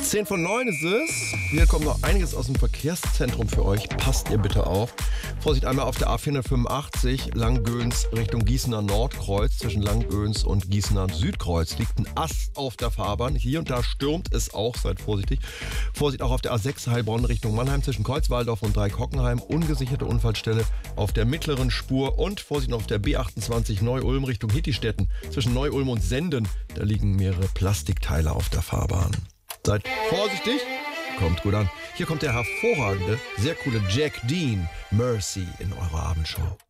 10:09 ist es. Hier kommt noch einiges aus dem Verkehrszentrum für euch. Passt ihr bitte auf. Vorsicht, einmal auf der A485 Langgöns Richtung Gießener Nordkreuz. Zwischen Langgöns und Gießener Südkreuz liegt ein Ast auf der Fahrbahn. Hier und da stürmt es auch, seid vorsichtig. Vorsicht auch auf der A6 Heilbronn Richtung Mannheim zwischen Kreuzwaldorf und Dreieck-Hockenheim. Ungesicherte Unfallstelle auf der mittleren Spur. Und Vorsicht noch auf der B28 Neu-Ulm Richtung Hittistetten. Zwischen Neu-Ulm und Senden. Da liegen mehrere Plastikteile auf der Fahrbahn. Seid vorsichtig, kommt gut an. Hier kommt der hervorragende, sehr coole Jack Dean, Mercy in eurer Abendshow.